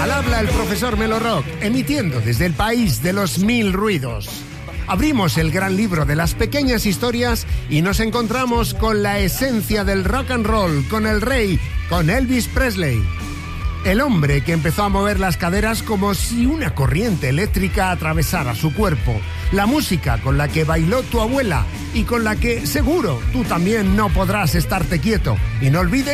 Al habla el profesor Melo Rock, emitiendo desde el país de los mil ruidos. Abrimos el gran libro de las pequeñas historias y nos encontramos con la esencia del rock and roll, con el rey, con Elvis Presley. El hombre que empezó a mover las caderas como si una corriente eléctrica atravesara su cuerpo. La música con la que bailó tu abuela y con la que seguro tú también no podrás estarte quieto. Y no olvides